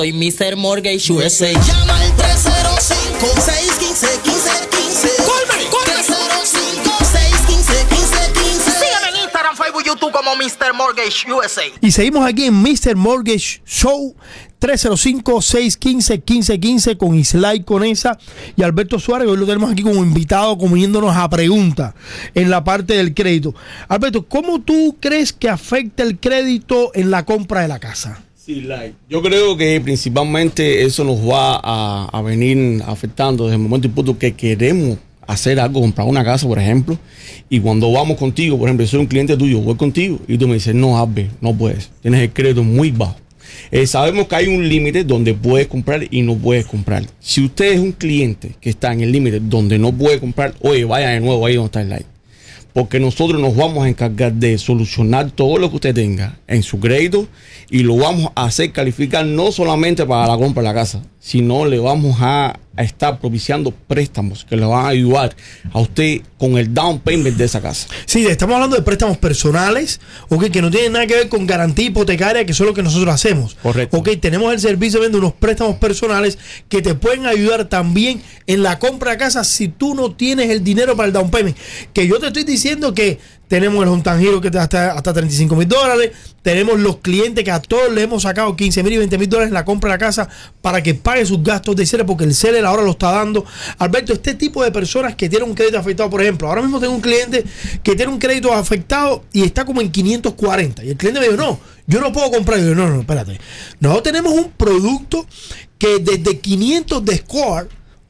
Soy Mr. Mortgage USA. Llama al 305-615-1515. ¡Colme! 305-615-1515. Sígueme en Instagram, Facebook, YouTube como Mr. Mortgage USA. Y seguimos aquí en Mr. Mortgage Show. 305-615-1515 con Islay Conesa y Alberto Suárez. Hoy lo tenemos aquí como invitado, comiéndonos a preguntas en la parte del crédito. Alberto, ¿cómo tú crees que afecta el crédito en la compra de la casa? Sí, yo creo que principalmente eso nos va a venir afectando desde el momento y punto que queremos hacer algo, comprar una casa, por ejemplo, y cuando vamos contigo, por ejemplo, yo soy un cliente tuyo, voy contigo, y tú me dices, no, Albert, no puedes, tienes el crédito muy bajo. Sabemos que hay un límite donde puedes comprar y no puedes comprar. Si usted es un cliente que está en el límite donde no puede comprar, oye, vaya de nuevo ahí donde está el like. Porque nosotros nos vamos a encargar de solucionar todo lo que usted tenga en su crédito y lo vamos a hacer calificar no solamente para la compra de la casa, sino le vamos a estar propiciando préstamos que le van a ayudar a usted con el down payment de esa casa. Sí, estamos hablando de préstamos personales, que no tienen nada que ver con garantía hipotecaria, que eso es lo que nosotros hacemos. Correcto. Tenemos el servicio de unos préstamos personales que te pueden ayudar también en la compra de casa si tú no tienes el dinero para el down payment. Que yo te estoy diciendo que tenemos el Hontan Hero que te da hasta $35,000. Tenemos los clientes que a todos le hemos sacado $15,000 y $20,000 en la compra de la casa para que pague sus gastos de cierre, porque el seller ahora lo está dando. Alberto, este tipo de personas que tienen un crédito afectado, por ejemplo, ahora mismo tengo un cliente que tiene un crédito afectado y está como en 540. Y el cliente me dijo, no, yo no puedo comprar. Y yo, no, espérate. Nosotros tenemos un producto que desde 500 de score,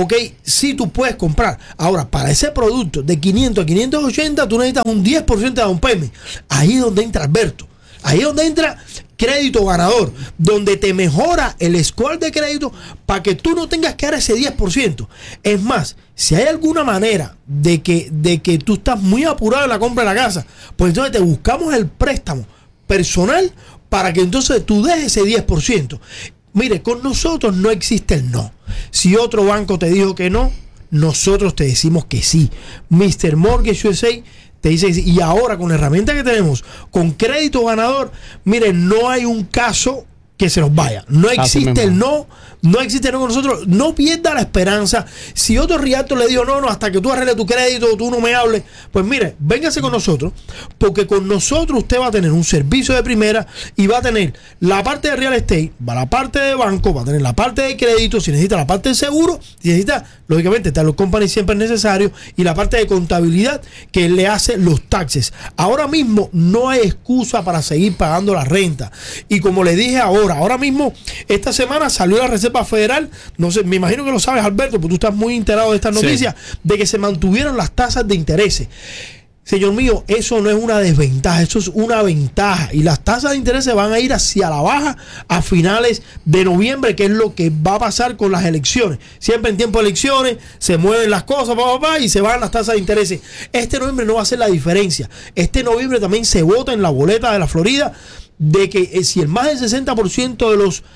sí tú puedes comprar. Ahora, para ese producto de 500 a 580, tú necesitas un 10% de down payment. Ahí es donde entra Alberto. Ahí es donde entra Crédito Ganador, donde te mejora el score de crédito para que tú no tengas que dar ese 10%. Es más, si hay alguna manera de que tú estás muy apurado en la compra de la casa, pues entonces te buscamos el préstamo personal para que entonces tú des ese 10%. Mire, con nosotros no existe el no. Si otro banco te dijo que no, nosotros te decimos que sí. Mr. Mortgage USA te dice que sí. Y ahora con la herramienta que tenemos, con Crédito Ganador, mire, no hay un caso que se nos vaya. No existe el no. No existe el no con nosotros. No pierda la esperanza. Si otro realtor le dijo no, hasta que tú arregles tu crédito, tú no me hables, pues mire, véngase con nosotros, porque con nosotros usted va a tener un servicio de primera y va a tener la parte de real estate, va a la parte de banco, va a tener la parte de crédito, si necesita la parte de seguro, si necesita, lógicamente, los companies siempre es necesario, y la parte de contabilidad que le hace los taxes. Ahora mismo no hay excusa para seguir pagando la renta. Y como le dije ahora mismo, esta semana salió la Reserva Federal, no sé, me imagino que lo sabes, Alberto, porque tú estás muy enterado de estas noticias, de que se mantuvieron las tasas de interés. Señor mío, eso no es una desventaja, eso es una ventaja. Y las tasas de interés van a ir hacia la baja a finales de noviembre, que es lo que va a pasar con las elecciones. Siempre en tiempo de elecciones se mueven las cosas, y se van las tasas de interés. Este noviembre no va a ser la diferencia. Este noviembre también se vota en la boleta de la Florida de que si el más del 60% de los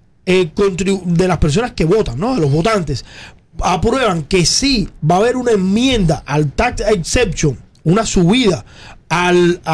de las personas que votan, ¿no?, de los votantes, aprueban que sí va a haber una enmienda al tax exception, una subida a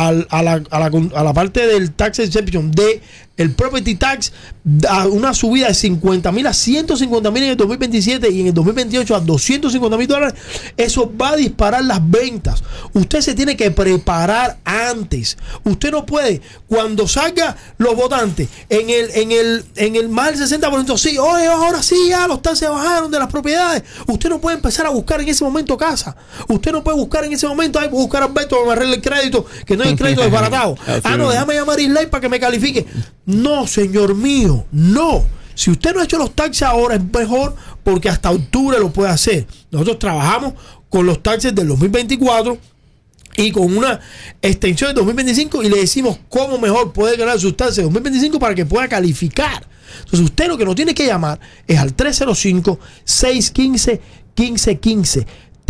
la parte del tax exception de el property tax, a una subida de 50,000 a 150,000 en el 2027 y en el 2028 a $250,000, eso va a disparar las ventas. Usted se tiene que preparar antes. Usted no puede, cuando salga los votantes en el más del 60%, sí, oye, ahora sí, ya los taxes bajaron de las propiedades. Usted no puede empezar a buscar en ese momento casa. Usted no puede buscar en ese momento, buscar a Alberto para me arregle el crédito, que no hay crédito desbaratado. No, déjame llamar a Islay para que me califique. No, señor mío, no. Si usted no ha hecho los taxes ahora, es mejor, porque hasta octubre lo puede hacer. Nosotros trabajamos con los taxes del 2024 y con una extensión del 2025 y le decimos cómo mejor puede ganar sus taxes de 2025 para que pueda calificar. Entonces usted lo que nos tiene que llamar es al 305-615-1515.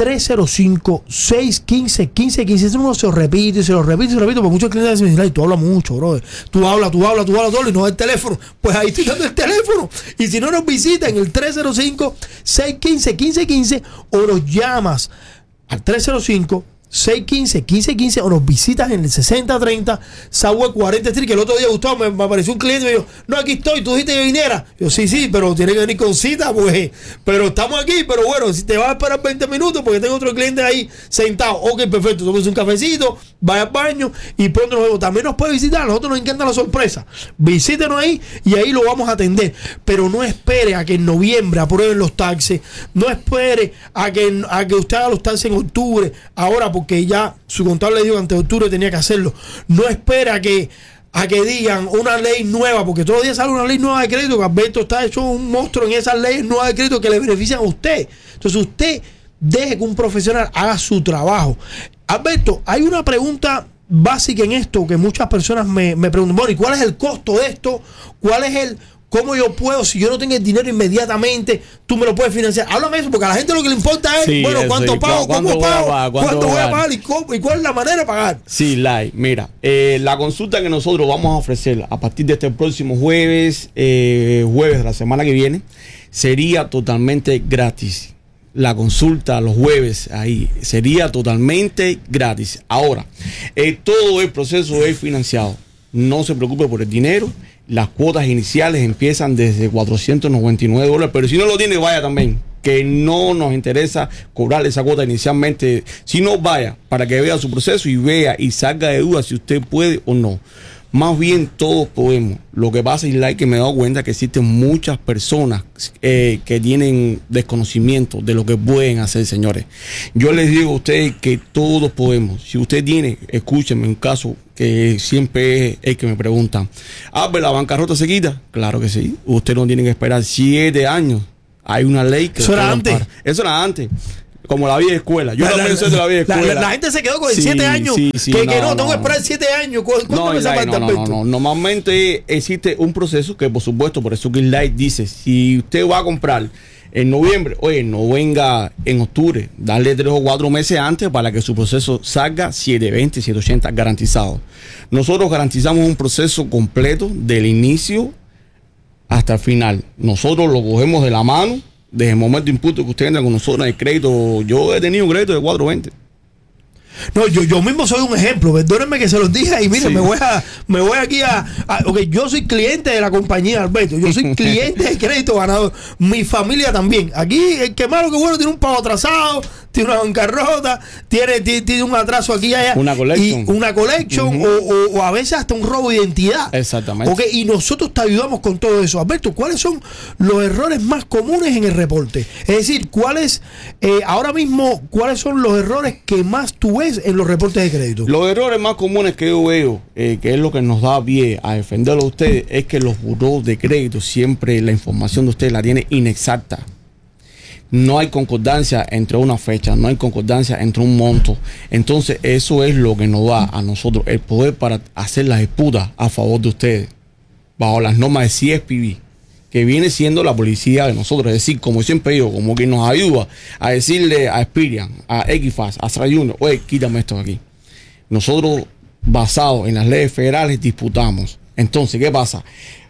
305-615-1515. Eso uno se lo repite y se lo repite, porque muchos clientes dicen, ay, tú hablas mucho, bro. Tú hablas todo y no el teléfono. Pues ahí estoy dando el teléfono. Y si no, nos visita en el 305-615-1515 o nos llamas al 305 615-1515 o nos visitas en el 6030 Southwest 40 Street, que el otro día, Gustavo, me apareció un cliente y me dijo, no, aquí estoy, tú dijiste que viniera. Yo, sí, pero tiene que venir con cita, pues, pero estamos aquí, pero bueno, si te vas a esperar 20 minutos porque tengo otro cliente ahí sentado, ok, perfecto, tomes un cafecito, vaya al baño y pronto nos vemos. También nos puede visitar, a nosotros nos encanta la sorpresa. Visítenos ahí y ahí lo vamos a atender, pero no espere a que en noviembre aprueben los taxes, no espere a que usted haga los taxes en octubre, ahora porque ya su contable le dijo que antes de octubre tenía que hacerlo. No espera a que digan una ley nueva, porque todos los días sale una ley nueva de crédito, que Alberto está hecho un monstruo en esas leyes nuevas de crédito que le benefician a usted. Entonces usted deje que un profesional haga su trabajo. Alberto, hay una pregunta básica en esto que muchas personas me preguntan, bueno, ¿y cuál es el costo de esto? ¿Cómo yo puedo, si yo no tengo el dinero inmediatamente, tú me lo puedes financiar? Háblame eso, porque a la gente lo que le importa es, sí, bueno, ¿cuánto pago? ¿Cómo pago? ¿Cuánto voy a pagar? ¿Y cuál es la manera de pagar? Sí, mira, la consulta que nosotros vamos a ofrecer a partir de este próximo jueves de la semana que viene, sería totalmente gratis. La consulta los jueves ahí sería totalmente gratis. Ahora, todo el proceso es financiado. No se preocupe por el dinero. Las cuotas iniciales empiezan desde $499, pero si no lo tiene, vaya también, que no nos interesa cobrar esa cuota inicialmente, sino vaya para que vea su proceso y vea y salga de duda si usted puede o no. Más bien todos podemos. Lo que pasa es que me he dado cuenta que existen muchas personas que tienen desconocimiento de lo que pueden hacer, señores. Yo les digo a ustedes que todos podemos. Si usted tiene, escúchenme, un caso que siempre es el que me preguntan, ¿la bancarrota se quita? Claro que sí. Usted no tiene que esperar 7 años. Hay una ley que... Eso era antes. Eso era antes. Como la vieja escuela. Yo también soy de la vieja escuela. La gente se quedó con 7 años. Sí, que no, tengo que esperar 7 años. ¿Cuánto me falta? No. Normalmente existe un proceso que, por supuesto, por eso que Light dice, si usted va a comprar en noviembre, oye, no venga en octubre, darle 3 o 4 meses antes para que su proceso salga 720, 780 garantizado. Nosotros garantizamos un proceso completo del inicio hasta el final. Nosotros lo cogemos de la mano. Desde el momento de impuesto que usted entra con nosotros en el crédito, yo he tenido un crédito de 420. No, yo mismo soy un ejemplo, perdónenme que se los diga y mire, Sí. me voy aquí ok, yo soy cliente de la compañía, Alberto, yo soy cliente de Crédito Ganador, mi familia también. Aquí el que malo que bueno tiene un pago atrasado, tiene una bancarrota, tiene un atraso aquí y allá. Una collection. Y una collection o a veces hasta un robo de identidad. Exactamente. Ok, y nosotros te ayudamos con todo eso. Alberto, ¿cuáles son los errores más comunes en el reporte? Es decir, ahora mismo, ¿cuáles son los errores que más tú ves en los reportes de crédito? Los errores más comunes que yo veo, que es lo que nos da pie a defenderlo a ustedes, es que los burós de crédito siempre la información de ustedes la tiene inexacta. No hay concordancia entre una fecha, no hay concordancia entre un monto. Entonces eso es lo que nos da a nosotros el poder para hacer las disputas a favor de ustedes, bajo las normas de CFPB, que viene siendo la policía de nosotros. Es decir, como siempre digo, como que nos ayuda a decirle a Experian, a Equifax, a Sra Junior, oye, quítame esto de aquí. Nosotros, basados en las leyes federales, disputamos. Entonces, ¿qué pasa?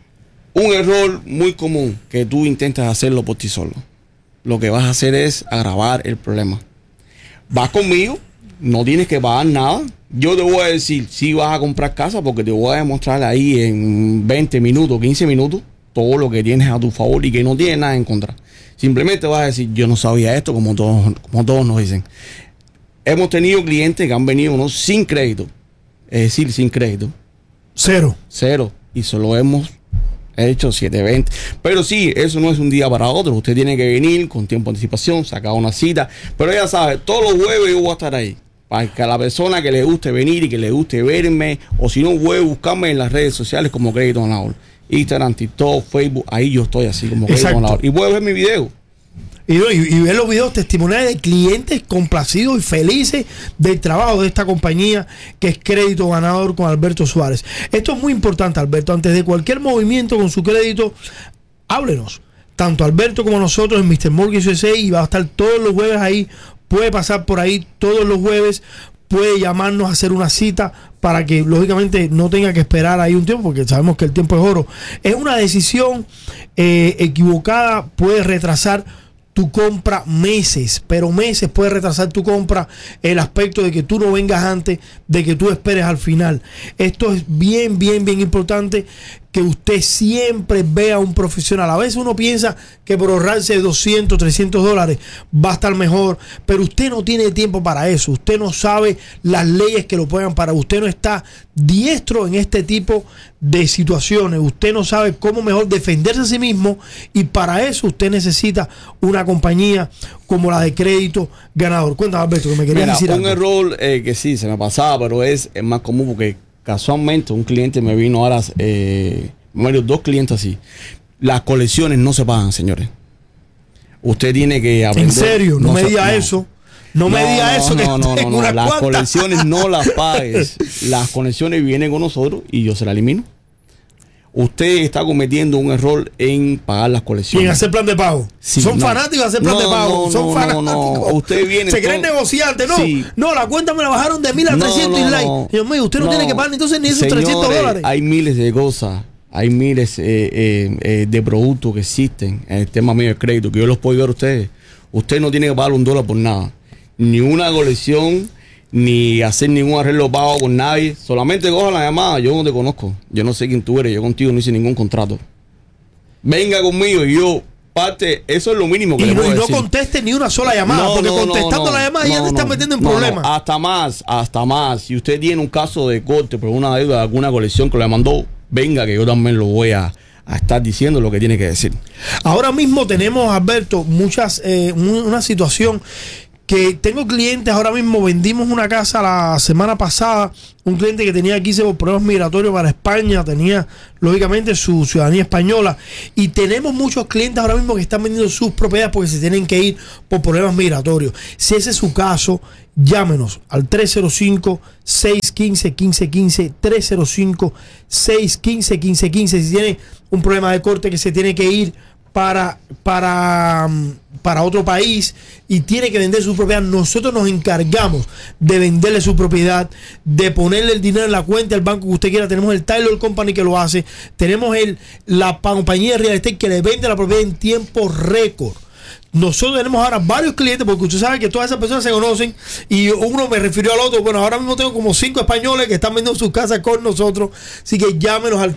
Un error muy común que tú intentas hacerlo por ti solo. Lo que vas a hacer es agravar el problema. Vas conmigo, no tienes que pagar nada. Yo te voy a decir si vas a comprar casa, porque te voy a demostrar ahí en 20 minutos, 15 minutos, todo lo que tienes a tu favor y que no tienes nada en contra. Simplemente vas a decir, yo no sabía esto, como todos nos dicen. Hemos tenido clientes que han venido sin crédito, es decir, sin crédito. Cero. Y solo hemos hecho 720. Pero sí, eso no es un día para otro. Usted tiene que venir con tiempo de anticipación, sacar una cita. Pero ya sabe, todos los jueves yo voy a estar ahí. Para que a la persona que le guste venir y que le guste verme, o si no, puede buscarme en las redes sociales como Crédito Ganador. Instagram, TikTok, Facebook, ahí yo estoy así como Crédito Ganador. Y puede ver mi video. Y ver los videos testimoniales de clientes complacidos y felices del trabajo de esta compañía que es Crédito Ganador con Alberto Suárez. Esto es muy importante, Alberto. Antes de cualquier movimiento con su crédito, háblenos. Tanto Alberto como nosotros en Mr. Mortgage USA, y va a estar todos los jueves ahí. Puede pasar por ahí todos los jueves. Puede llamarnos a hacer una cita para que lógicamente no tenga que esperar ahí un tiempo, porque sabemos que el tiempo es oro. Es una decisión equivocada, puede retrasar tu compra meses, pero meses puede retrasar tu compra, el aspecto de que tú no vengas antes, de que tú esperes al final. Esto es bien importante, que usted siempre vea a un profesional. A veces uno piensa que por ahorrarse $200, $300 va a estar mejor, pero usted no tiene tiempo para eso. Usted no sabe las leyes que lo puedan parar. Usted no está diestro en este tipo de situaciones. Usted no sabe cómo mejor defenderse a sí mismo, y para eso usted necesita una compañía como la de Crédito Ganador. Cuéntame, Alberto, que me quería decir un algo. error que sí se me pasaba, pero es más común porque casualmente un cliente me vino ahora, dos clientes así. Las colecciones no se pagan, señores. Usted tiene que aprender. ¿En serio? No me diga eso. No me diga eso, que tengo unas Las cuantas. colecciones no las pagues. Las colecciones vienen con nosotros y yo se las elimino. Usted está cometiendo un error en pagar las Y colecciones. en hacer plan de pago. Sí, son no. fanáticos de hacer plan de pago. Son fanáticos. No. Usted viene. Se creen negociantes. No, Sí. no, la cuenta me la bajaron de 1,000 a 300 y like. Dios mío, usted no tiene que pagar entonces ni esos Señores, $300. Hay miles de cosas. Hay miles de productos que existen en el tema mío de crédito que yo los puedo ayudar a ustedes. Usted no tiene que pagar $1 por nada. Ni una colección, ni hacer ningún arreglo pago con nadie. Solamente coja la llamada. Yo no te conozco. Yo no sé quién tú eres. Yo contigo no hice ningún contrato. Venga conmigo y yo parte. Eso es lo mínimo que Y le no, puedo y no decir. conteste ni una sola llamada, porque contestando la llamada ya te están metiendo en problemas. Hasta más. Si usted tiene un caso de corte por una deuda de alguna colección que le mandó, venga que yo también lo voy a estar diciendo lo que tiene que decir. Ahora mismo tenemos, Alberto, una situación que tengo clientes. Ahora mismo vendimos una casa la semana pasada, un cliente que tenía 15 por problemas migratorios para España, tenía lógicamente su ciudadanía española, y tenemos muchos clientes ahora mismo que están vendiendo sus propiedades porque se tienen que ir por problemas migratorios. Si ese es su caso, llámenos al 305-615-1515, 305-615-1515. Si tiene un problema de corte que se tiene que ir para otro país y tiene que vender su propiedad, nosotros nos encargamos de venderle su propiedad, de ponerle el dinero en la cuenta del banco que usted quiera. Tenemos el Taylor Company que lo hace, tenemos la compañía de real estate que le vende la propiedad en tiempo récord. Nosotros tenemos ahora varios clientes, porque usted sabe que todas esas personas se conocen, y uno me refirió al otro. Bueno, ahora mismo tengo como 5 españoles que están vendiendo sus casas con nosotros. Así que llámenos al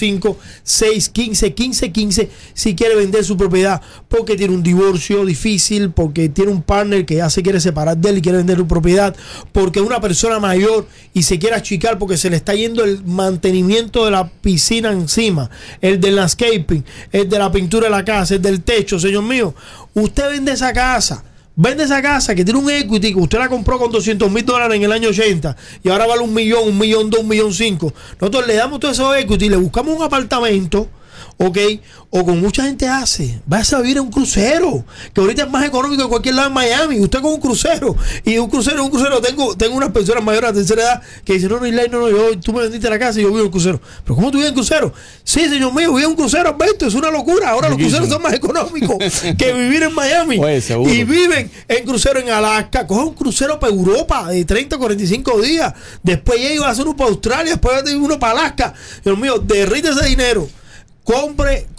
305-615-1515 si quiere vender su propiedad porque tiene un divorcio difícil, porque tiene un partner que ya se quiere separar de él y quiere vender su propiedad, porque es una persona mayor y se quiere achicar porque se le está yendo el mantenimiento de la piscina encima, el del landscaping, el de la pintura de la casa, el del techo. Señor mío, usted vende esa casa que tiene un equity, que usted la compró con $200,000 en el año 80 y ahora vale $1 millón, $1 millón, $2 millón, $5 millones. Nosotros le damos todo eso equity y le buscamos un apartamento, ¿ok? O como mucha gente hace, vas a vivir en un crucero, que ahorita es más económico que cualquier lado en Miami. Usted con un crucero, y un crucero, tengo unas personas mayores de tercera edad que dicen, no, tú me vendiste la casa y yo vivo en un crucero. ¿Pero cómo tú vives en crucero? Sí, señor mío, vivo en un crucero, Alberto, es una locura. Ahora los cruceros son más económicos que vivir en Miami. Pues, seguro. Y viven en crucero en Alaska, coge un crucero para Europa de 30 a 45 días, después llega y va a hacer uno para Australia, después va a tener uno para Alaska. Dios mío, derrite ese dinero. Compre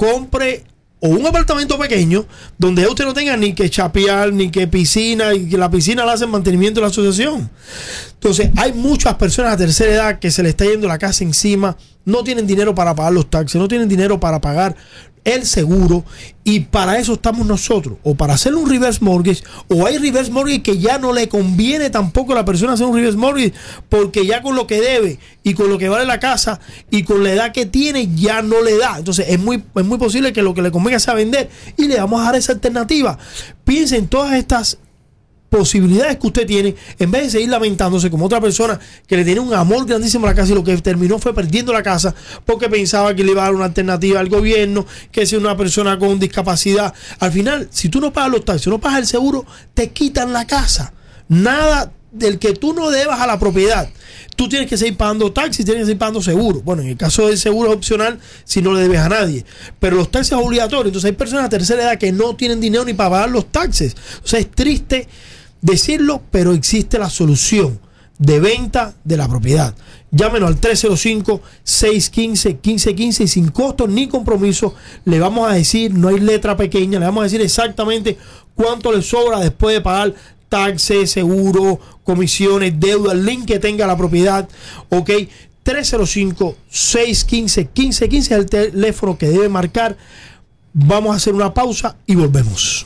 o un apartamento pequeño donde usted no tenga ni que chapear, ni que piscina, y que la piscina la hace en mantenimiento de la asociación. Entonces, hay muchas personas a tercera edad que se le está yendo la casa encima, no tienen dinero para pagar los taxes, no tienen dinero para pagar el seguro, y para eso estamos nosotros, o para hacer un reverse mortgage, o hay reverse mortgage que ya no le conviene tampoco a la persona hacer un reverse mortgage, porque ya con lo que debe y con lo que vale la casa y con la edad que tiene ya no le da. Entonces es muy posible que lo que le convenga sea vender, y le vamos a dar esa alternativa. Piensen en todas estas posibilidades que usted tiene, en vez de seguir lamentándose como otra persona que le tiene un amor grandísimo a la casa y lo que terminó fue perdiendo la casa porque pensaba que le iba a dar una alternativa al gobierno, que si una persona con discapacidad. Al final, si tú no pagas los taxes, no pagas el seguro, te quitan la casa. Nada del que tú no debas a la propiedad, tú tienes que seguir pagando taxis, tienes que seguir pagando seguro. Bueno, en el caso del seguro es opcional si no le debes a nadie, pero los taxes es obligatorio. Entonces hay personas de tercera edad que no tienen dinero ni para pagar los taxes. O sea, es triste decirlo, pero existe la solución. de venta de la propiedad. Llámenos al 305-615-1515 y sin costos ni compromiso le vamos a decir, no hay letra pequeña, le vamos a decir exactamente cuánto le sobra después de pagar taxes, seguro, comisiones, deuda, el link que tenga la propiedad, ok. 305-615-1515 es el teléfono que debe marcar. Vamos a hacer una pausa y volvemos.